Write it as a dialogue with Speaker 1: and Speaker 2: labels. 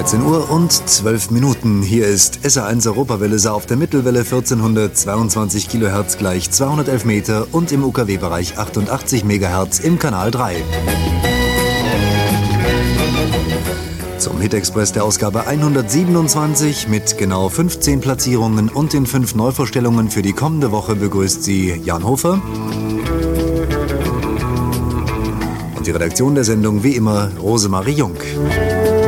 Speaker 1: 14 Uhr und 12 Minuten. Hier ist SA1 Europawelle auf der Mittelwelle 1422 kHz gleich 211 Meter und im UKW-Bereich 88 MHz im Kanal 3. Zum Hit-Express der Ausgabe 127 mit genau 15 Platzierungen und den 5 Neuvorstellungen für die kommende Woche begrüßt Sie Jan Hofer. Und die Redaktion der Sendung wie immer Rosemarie Jung.